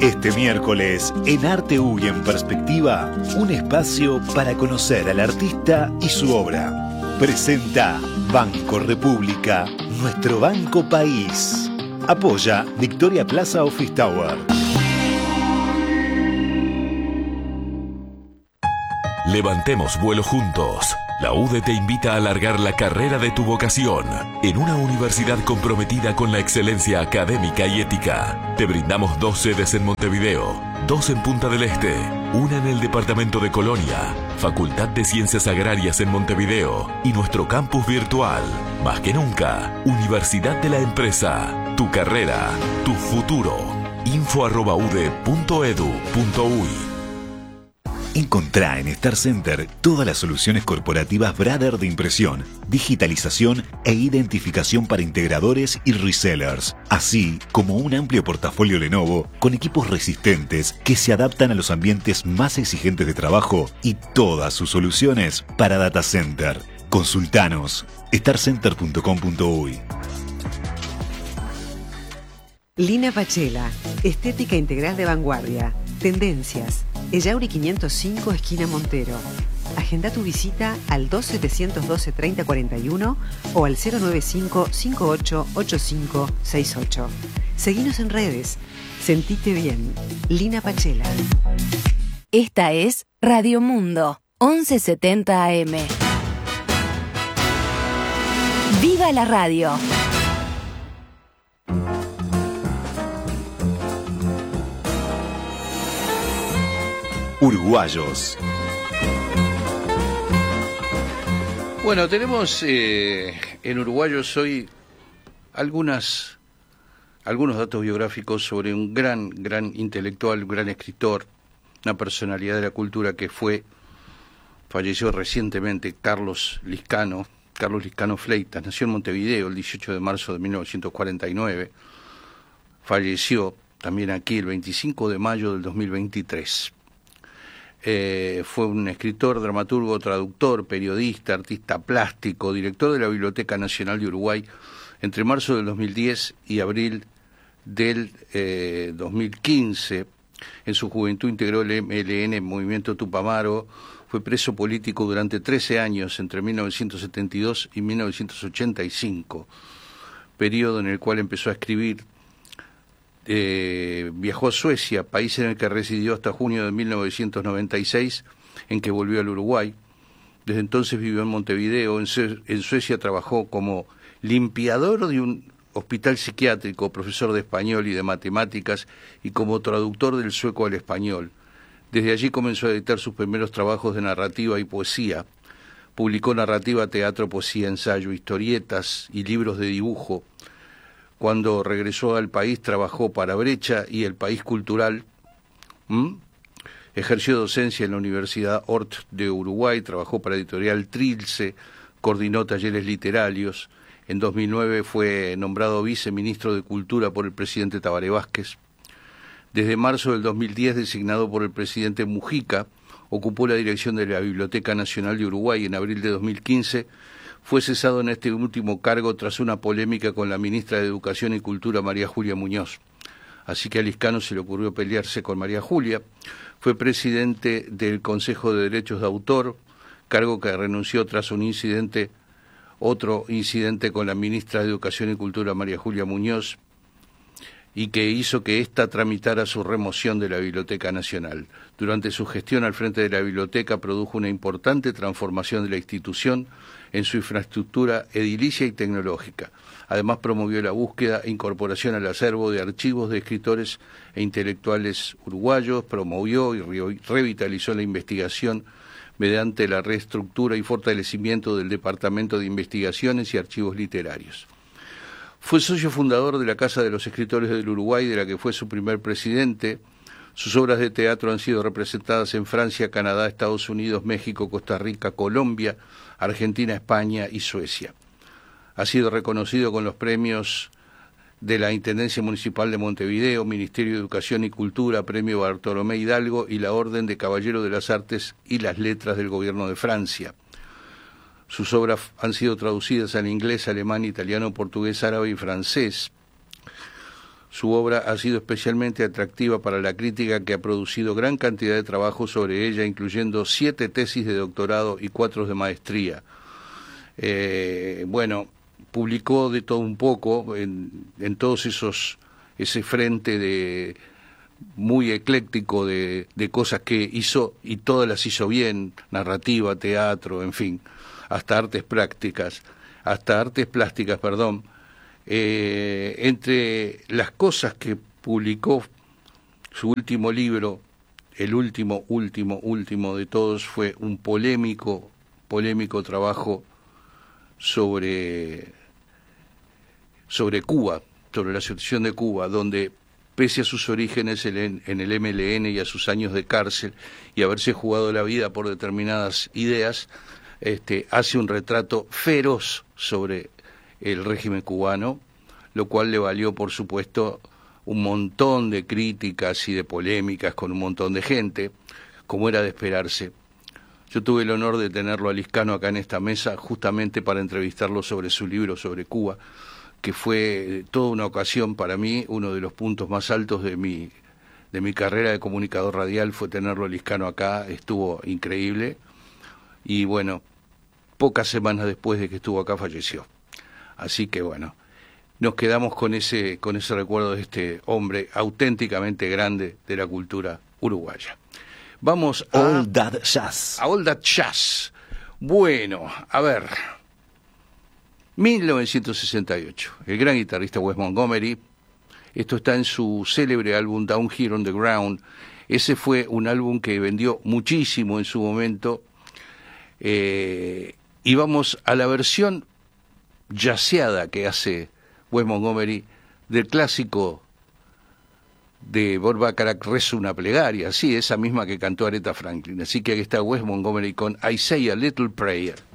Este miércoles, en Arte U y en Perspectiva, un espacio para conocer al artista y su obra. Presenta Banco República, nuestro banco país. Apoya Victoria Plaza Office Tower. Levantemos vuelo juntos. La UDE te invita a alargar la carrera de tu vocación en una universidad comprometida con la excelencia académica y ética. Te brindamos 2 sedes en Montevideo, 2 en Punta del Este, una en el departamento de Colonia, Facultad de Ciencias Agrarias en Montevideo y nuestro campus virtual. Más que nunca, Universidad de la Empresa. Tu carrera, tu futuro. info@ude.edu.uy. Encontrá en Star Center todas las soluciones corporativas Brother de impresión, digitalización e identificación para integradores y resellers, así como un amplio portafolio Lenovo con equipos resistentes que se adaptan a los ambientes más exigentes de trabajo y todas sus soluciones para data center. Consultanos starcenter.com.uy. Lina Pachela, estética integral de vanguardia, tendencias, Ellauri 505, esquina Montero. Agenda tu visita al 2712-3041 o al 095-588568. Seguinos en redes. Sentite bien. Lina Pachela. Esta es Radio Mundo, 1170 AM. ¡Viva la radio! Uruguayos. Bueno, tenemos en Uruguayos hoy algunos datos biográficos sobre un gran intelectual, un gran escritor, una personalidad de la cultura que falleció recientemente, Carlos Lizcano Fleitas. Nació en Montevideo el 18 de marzo de 1949, falleció también aquí el 25 de mayo del 2023. Fue un escritor, dramaturgo, traductor, periodista, artista plástico, director de la Biblioteca Nacional de Uruguay entre marzo del 2010 y abril del 2015. En su juventud integró el MLN, Movimiento Tupamaro, fue preso político durante 13 años entre 1972 y 1985, periodo en el cual empezó a escribir. Viajó a Suecia, país en el que residió hasta junio de 1996, en que volvió al Uruguay. Desde entonces vivió en Montevideo. En Suecia trabajó como limpiador de un hospital psiquiátrico, profesor de español y de matemáticas, y como traductor del sueco al español. Desde allí comenzó a editar sus primeros trabajos de narrativa y poesía. Publicó narrativa, teatro, poesía, ensayo, historietas y libros de dibujo. Cuando regresó al país trabajó para Brecha y el País Cultural. Ejerció docencia en la Universidad Hort de Uruguay, trabajó para Editorial Trilce, coordinó talleres literarios. En 2009 fue nombrado viceministro de Cultura por el presidente Tabaré Vázquez. Desde marzo del 2010, designado por el presidente Mujica, ocupó la dirección de la Biblioteca Nacional de Uruguay. En abril de 2015 fue cesado en este último cargo tras una polémica con la ministra de Educación y Cultura, María Julia Muñoz. Así que a Lizcano se le ocurrió pelearse con María Julia. Fue presidente del Consejo de Derechos de Autor, cargo que renunció tras otro incidente con la ministra de Educación y Cultura, María Julia Muñoz, y que hizo que ésta tramitara su remoción de la Biblioteca Nacional. Durante su gestión al frente de la biblioteca produjo una importante transformación de la institución en su infraestructura edilicia y tecnológica. Además promovió la búsqueda e incorporación al acervo de archivos de escritores e intelectuales uruguayos, promovió y revitalizó la investigación mediante la reestructura y fortalecimiento del Departamento de Investigaciones y Archivos Literarios. Fue socio fundador de la Casa de los Escritores del Uruguay, de la que fue su primer presidente. Sus obras de teatro han sido representadas en Francia, Canadá, Estados Unidos, México, Costa Rica, Colombia, Argentina, España y Suecia. Ha sido reconocido con los premios de la Intendencia Municipal de Montevideo, Ministerio de Educación y Cultura, Premio Bartolomé Hidalgo y la Orden de Caballero de las Artes y las Letras del Gobierno de Francia. Sus obras han sido traducidas al inglés, alemán, italiano, portugués, árabe y francés. Su obra ha sido especialmente atractiva para la crítica, que ha producido gran cantidad de trabajos sobre ella, incluyendo 7 tesis de doctorado y 4 de maestría. Bueno, publicó de todo un poco en todos ese frente de muy ecléctico de cosas que hizo, y todas las hizo bien: narrativa, teatro, en fin, hasta artes plásticas, entre las cosas que publicó, su último libro, el último de todos, fue un polémico trabajo sobre Cuba, sobre la situación de Cuba, donde, pese a sus orígenes en el MLN y a sus años de cárcel y haberse jugado la vida por determinadas ideas, hace un retrato feroz sobre el régimen cubano, lo cual le valió, por supuesto, un montón de críticas y de polémicas con un montón de gente, como era de esperarse. Yo tuve el honor de tenerlo a Liscano acá en esta mesa, justamente para entrevistarlo sobre su libro sobre Cuba, que fue toda una ocasión para mí. Uno de los puntos más altos de mi carrera de comunicador radial fue tenerlo a Liscano acá, estuvo increíble, y bueno, pocas semanas después de que estuvo acá falleció. Así que bueno, nos quedamos con ese recuerdo de este hombre auténticamente grande de la cultura uruguaya. Vamos a All That Jazz. A All That Jazz. Bueno, a ver, 1968, el gran guitarrista Wes Montgomery. Esto está en su célebre álbum Down Here on the Ground. Ese fue un álbum que vendió muchísimo en su momento. Y vamos a la versión jazzeada que hace Wes Montgomery del clásico de Burt Bacharach, Rezo una plegaria, sí, esa misma que cantó Aretha Franklin. Así que aquí está Wes Montgomery con I Say a Little Prayer.